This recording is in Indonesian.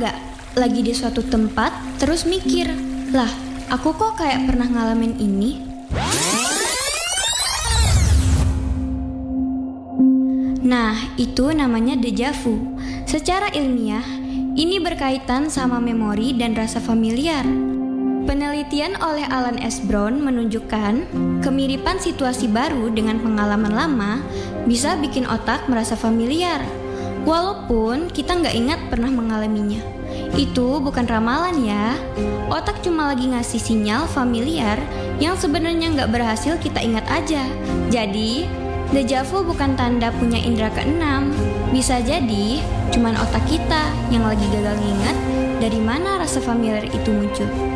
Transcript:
nggak lagi di suatu tempat terus mikir, lah aku kok kayak pernah ngalamin ini? Nah, itu namanya deja vu. Secara ilmiah, ini berkaitan sama memori dan rasa familiar. Penelitian oleh Alan S. Brown menunjukkan kemiripan situasi baru dengan pengalaman lama bisa bikin otak merasa familiar, walaupun kita nggak ingat pernah mengalaminya. Itu bukan ramalan ya. Otak cuma lagi ngasih sinyal familiar yang sebenarnya nggak berhasil kita ingat aja. Jadi, deja vu bukan tanda punya indera keenam. Bisa jadi cuman otak kita yang lagi gagal nginget dari mana rasa familiar itu muncul.